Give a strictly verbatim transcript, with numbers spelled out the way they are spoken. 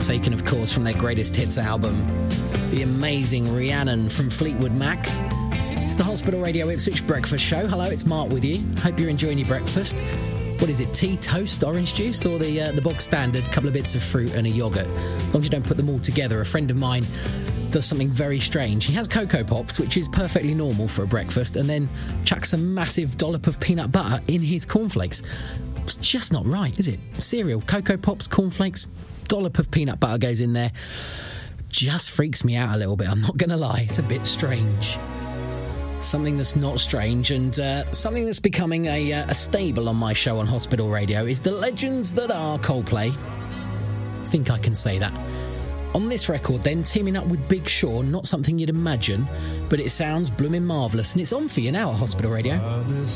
taken, of course, from their greatest hits album, the amazing Rhiannon from Fleetwood Mac. It's the Hospital Radio Ipswich Breakfast Show. Hello, it's Mark with you. Hope you're enjoying your breakfast. What is it, tea, toast, orange juice, or the uh, the bog standard, couple of bits of fruit and a yoghurt? As long as you don't put them all together. A friend of mine does something very strange. He has Cocoa Pops, which is perfectly normal for a breakfast, and then chucks a massive dollop of peanut butter in his cornflakes. It's just not right, is it? Cereal, Cocoa Pops, cornflakes, dollop of peanut butter goes in there. Just freaks me out a little bit, I'm not going to lie. It's a bit strange. Something that's not strange, and uh, something that's becoming a, uh, a staple on my show on Hospital Radio is the legends that are Coldplay. I think I can say that. On this record, then, teaming up with Big Sean, not something you'd imagine, but it sounds blooming marvellous, and it's on for you now at Hospital Radio.